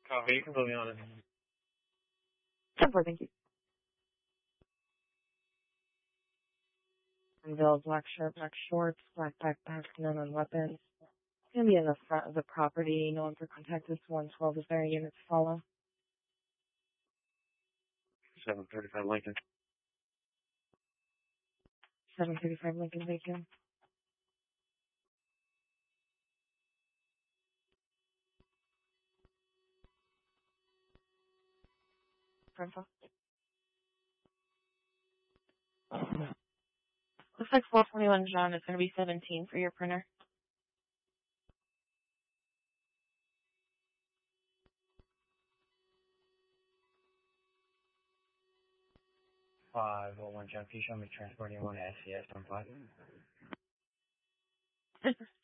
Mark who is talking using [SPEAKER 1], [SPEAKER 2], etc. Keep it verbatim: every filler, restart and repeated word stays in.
[SPEAKER 1] Copy, you can put me on it.
[SPEAKER 2] ten four, thank you. Bill, black shirt, black shorts, black backpack, none on weapons. It's gonna be in the front of the property. No one for contact. This one twelve is there. Units follow.
[SPEAKER 1] seven thirty-five Lincoln.
[SPEAKER 2] seven thirty-five Lincoln, thank you. Printer. Looks like four twenty-one John. It's gonna be seventeen for your printer.
[SPEAKER 1] five oh one John, can you show me transporting one to S C S on five?